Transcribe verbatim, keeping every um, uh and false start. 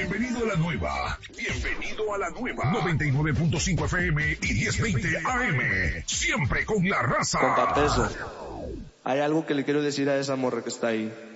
Bienvenido a la nueva. Bienvenido a la nueva. noventa y nueve punto cinco F M y diez veinte A M. Siempre con la raza. Compa Peso, hay algo que le quiero decir a esa morra que está ahí.